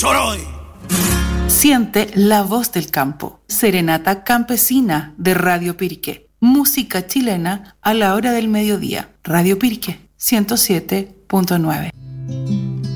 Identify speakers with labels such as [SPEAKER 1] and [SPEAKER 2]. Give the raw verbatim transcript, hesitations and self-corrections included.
[SPEAKER 1] Choroy.
[SPEAKER 2] Siente la voz del campo. Serenata campesina de Radio Pirque. Música chilena a la hora del mediodía. Radio Pirque ciento siete punto nueve.